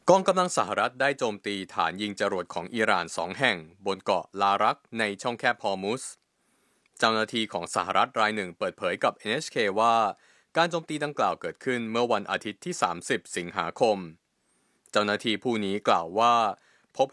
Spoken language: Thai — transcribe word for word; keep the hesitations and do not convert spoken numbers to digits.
กองกำลังสหรัฐได้โจมตีฐานยิงจรวดของอิหร่านสองแห่งบนเกาะลารักในช่องแคบฮอร์มุซเจ้าหน้าที่ของสหรัฐรายหนึ่งเปิดเผยกับ เอ็น เอช เค ว่าการโจมตีดังกล่าวเกิดขึ้นเมื่อวันอาทิตย์ที่สามสิบสิงหาคมเจ้าหน้าที่ผู้นี้กล่าวว่า